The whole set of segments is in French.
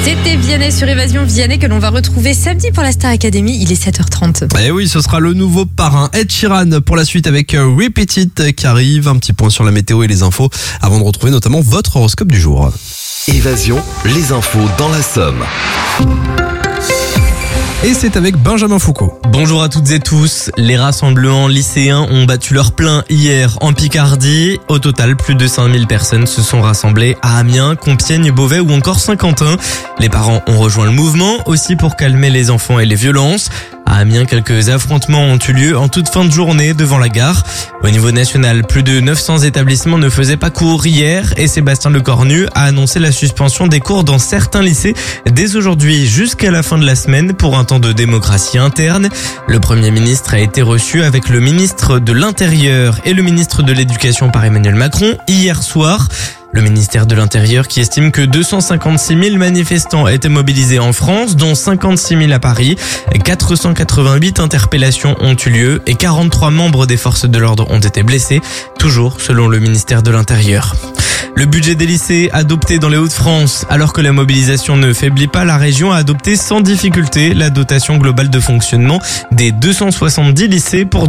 C'était Vianney sur Évasion. Vianney que l'on va retrouver samedi pour la Star Academy. Il est 7h30. Et oui, ce sera le nouveau parrain Ed Sheeran pour la suite avec Repeat It qui arrive. Un petit point sur la météo et les infos avant de retrouver notamment votre horoscope du jour. Évasion, les infos dans la Somme. Et c'est avec Benjamin Foucault. Bonjour à toutes et tous. Les rassemblements lycéens ont battu leur plein hier en Picardie. Au total, plus de 5000 personnes se sont rassemblées à Amiens, Compiègne, Beauvais ou encore Saint-Quentin. Les parents ont rejoint le mouvement aussi pour calmer les enfants et les violences. À Amiens, quelques affrontements ont eu lieu en toute fin de journée devant la gare. Au niveau national, plus de 900 établissements ne faisaient pas cours hier et Sébastien Lecornu a annoncé la suspension des cours dans certains lycées dès aujourd'hui jusqu'à la fin de la semaine pour un temps de démocratie interne. Le Premier ministre a été reçu avec le ministre de l'Intérieur et le ministre de l'Éducation par Emmanuel Macron hier soir. Le ministère de l'Intérieur qui estime que 256 000 manifestants étaient mobilisés en France, dont 56 000 à Paris. 488 interpellations ont eu lieu et 43 membres des forces de l'ordre ont été blessés, toujours selon le ministère de l'Intérieur. Le budget des lycées adopté dans les Hauts-de-France. Alors que la mobilisation ne faiblit pas, la région a adopté sans difficulté la dotation globale de fonctionnement des 270 lycées pour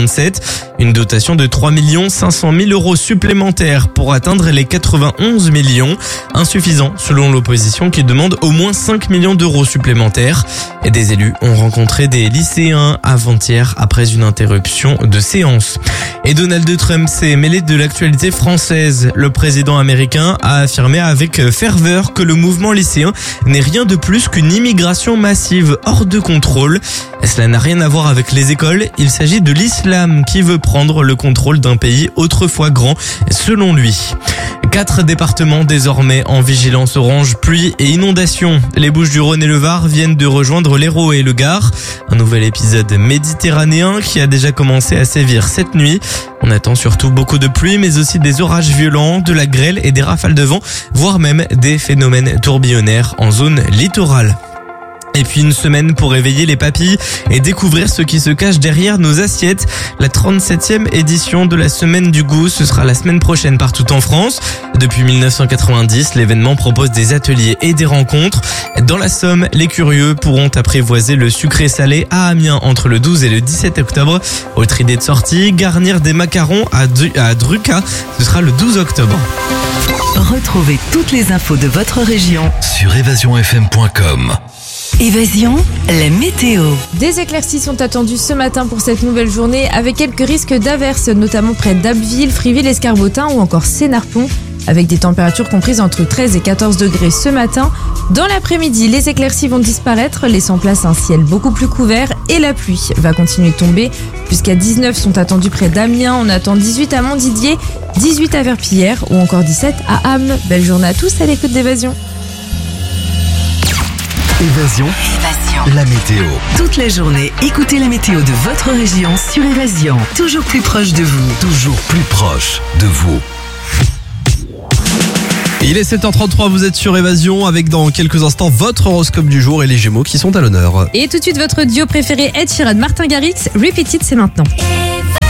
2027. Une dotation de 3 500 000 euros supplémentaires pour atteindre les 91 millions. Insuffisant selon l'opposition qui demande au moins 5 millions d'euros supplémentaires. Et des élus ont rencontré des lycéens avant-hier après une interruption de séance. Et Donald Trump s'est mêlé de l'actualité française. Le président américain a affirmé avec ferveur que le mouvement lycéen n'est rien de plus qu'une immigration massive hors de contrôle. Cela n'a rien à voir avec les écoles, il s'agit de l'islam qui veut prendre le contrôle d'un pays autrefois grand, selon lui. 4 départements désormais en vigilance orange, pluie et inondation. Les Bouches-du-Rhône et le Var viennent de rejoindre l'Hérault et le Gard. Un nouvel épisode méditerranéen qui a déjà commencé à sévir cette nuit. On attend surtout beaucoup de pluie, mais aussi des orages violents, de la grêle et des rafales de vent, voire même des phénomènes tourbillonnaires en zone littorale. Et puis une semaine pour réveiller les papilles et découvrir ce qui se cache derrière nos assiettes. La 37e édition de la Semaine du Goût, ce sera la semaine prochaine partout en France. Depuis 1990, l'événement propose des ateliers et des rencontres. Dans la Somme, les curieux pourront apprivoiser le sucré-salé à Amiens entre le 12 et le 17 octobre. Autre idée de sortie, garnir des macarons à Druca, ce sera le 12 octobre. Retrouvez toutes les infos de votre région Sur évasionfm.com. Évasion, la météo. Des éclaircies sont attendues ce matin pour cette nouvelle journée avec quelques risques d'averses, notamment près d'Abbeville, Friville, Escarbotin ou encore Sénarpont, avec des températures comprises entre 13 et 14 degrés ce matin. Dans l'après-midi, les éclaircies vont disparaître, laissant place à un ciel beaucoup plus couvert et la pluie va continuer de tomber. Jusqu'à 19 sont attendus près d'Amiens, on attend 18 à Montdidier, 18 à Verpillière ou encore 17 à Ham. Belle journée à tous à l'écoute d'Évasion. Évasion, la météo. Toute la journée, écoutez la météo de votre région sur Évasion. Toujours plus proche de vous. Toujours plus proche de vous. Il est 7h33, vous êtes sur Évasion avec dans quelques instants votre horoscope du jour et les Gémeaux qui sont à l'honneur. Et tout de suite votre duo préféré Ed Sheeran, Martin Garrix, Repeat It, c'est maintenant.